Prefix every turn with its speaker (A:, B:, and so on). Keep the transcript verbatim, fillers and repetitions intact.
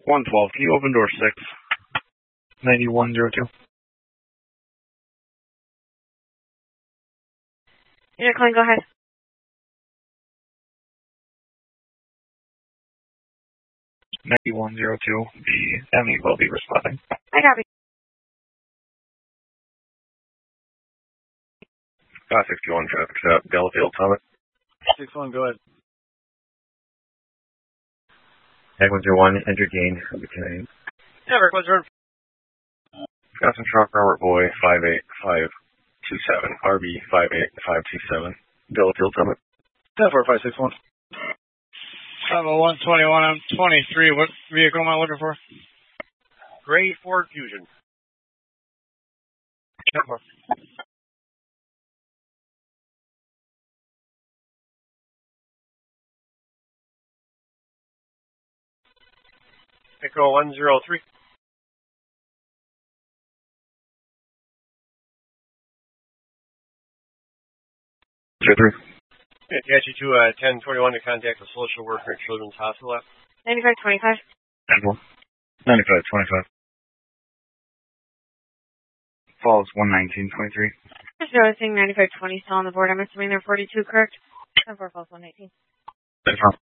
A: one twelve, can you open door six? ninety-one oh two.
B: Unit calling, go ahead.
A: ninety-one oh two, the M E will be responding.
B: I copy.
C: five sixty-one, traffic stop, Delafield, Summit.
D: six one, go ahead.
C: Tag one zero one, enter gain. Okay.
D: Everett, what's your...
C: Wisconsin Truck, Robert Boy, five eight five two seven, R B five eight five two seven, Delafield, Summit.
D: ten four five six one.
E: five oh one twenty-one, I'm twenty-three. What vehicle am I looking for?
D: Gray Ford Fusion.
E: ten four.
D: Echo one zero three.
C: zero three.
D: Get you to uh, ten twenty-one to contact the social worker at Children's Hospital.
B: ninety-five twenty-five.
A: ninety-five twenty-five. Falls one nineteen twenty-three.
B: Just noticing ninety-five twenty still on the board. I'm assuming they're forty-two, correct? ten four falls one nineteen.
C: ten four.